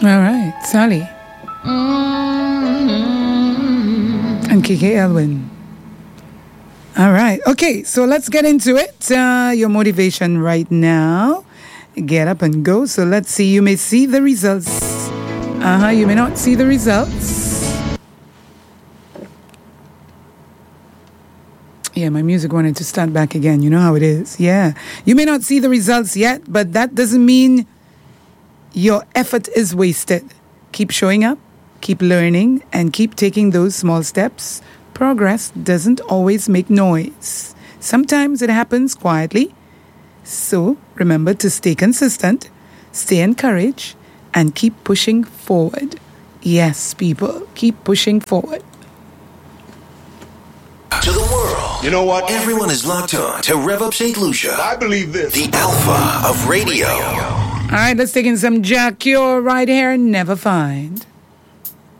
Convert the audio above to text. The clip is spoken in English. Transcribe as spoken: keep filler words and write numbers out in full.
All right, Sally. And K K Elwin. All right. Okay, so let's get into it. Uh, your motivation right now. Get up and go. So let's see. You may see the results. Uh-huh. You may not see the results. Yeah, my music wanted to start back again. You know how it is. Yeah. You may not see the results yet, but that doesn't mean your effort is wasted. Keep showing up, keep learning, and keep taking those small steps. Progress doesn't always make noise. Sometimes it happens quietly. So remember to stay consistent, stay encouraged, and keep pushing forward. Yes, people, keep pushing forward. To the world. You know what? Everyone is locked on to Rev Up Saint Lucia. I believe this. The alpha of radio. All right, let's take in some Jack Cure right here. Never Find.